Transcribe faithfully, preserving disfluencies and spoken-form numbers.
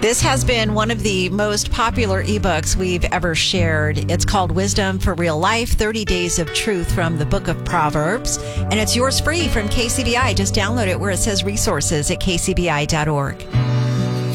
This has been one of the most popular ebooks we've ever shared. It's called Wisdom for Real Life, thirty Days of Truth from the Book of Proverbs. And it's yours free from K C B I. Just download it where it says resources at k c b i dot org.